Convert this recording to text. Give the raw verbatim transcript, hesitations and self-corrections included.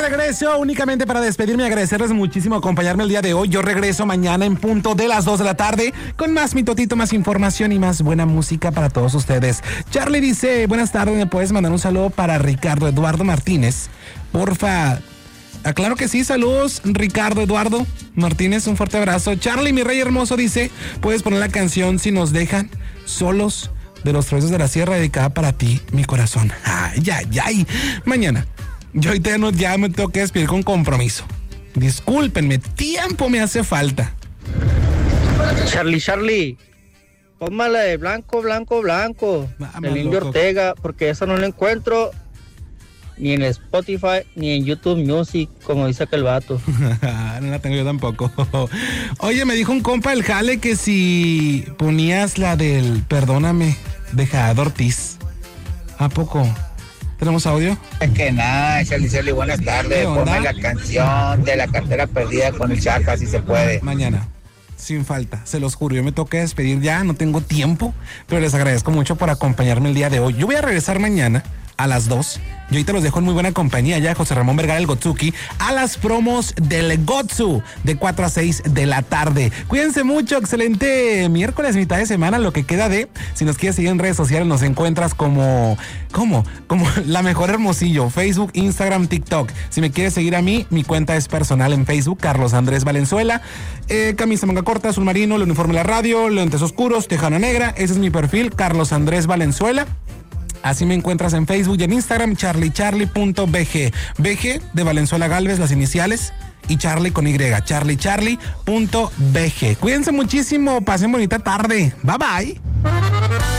regreso únicamente para despedirme y agradecerles muchísimo acompañarme el día de hoy. Yo regreso mañana en punto de las dos de la tarde con más mitotito, más información y más buena música para todos ustedes. Charlie dice, buenas tardes, ¿me puedes mandar un saludo para Ricardo Eduardo Martínez? Porfa. Ah, claro que sí, saludos Ricardo Eduardo Martínez, un fuerte abrazo. Charlie, mi rey hermoso, dice, puedes poner la canción Si nos dejan solos de Los Travisos de la Sierra, dedicada para ti, mi corazón. Ay, ay, ay. Mañana, yo ahorita no, ya me tengo que despedir con compromiso. Discúlpenme, tiempo me hace falta. Charlie, Charlie, ponme la de Blanco, Blanco, Blanco, Vamos, el Indio loco. Ortega, porque eso no lo encuentro ni en Spotify, ni en YouTube Music, como dice aquel vato. No la tengo yo tampoco. Oye, me dijo un compa del jale que si ponías la del Perdóname de Jador Ortiz. ¿A poco? ¿Tenemos audio? Es que nada, Charlie, Charlie, buenas tardes. ¿Qué onda? Ponme la canción de La Cartera Perdida con el Chaca, si se puede. Mañana. Sin falta, se los juro, yo me toca despedir ya, no tengo tiempo, pero les agradezco mucho por acompañarme el día de hoy. Yo voy a regresar mañana a las dos. Yo ahorita los dejo en muy buena compañía ya, José Ramón Vergara, el Gotsuki, a las promos del Gotsu de cuatro a seis de la tarde. Cuídense mucho, excelente miércoles, mitad de semana, lo que queda de. Si nos quieres seguir en redes sociales, nos encuentras como, ¿cómo? Como La Mejor Hermosillo, Facebook, Instagram, TikTok. Si me quieres seguir a mí, mi cuenta es personal en Facebook, Carlos Andrés Valenzuela. Eh, camisa manga corta, azul marino, el uniforme de la radio, lentes oscuros, tejana negra. Ese es mi perfil, Carlos Andrés Valenzuela. Así me encuentras en Facebook y en Instagram, charlie charlie punto b g. B G de Valenzuela Galvez, las iniciales, y Charlie con Y, charlie charlie punto b g. Cuídense muchísimo, pasen bonita tarde. Bye bye.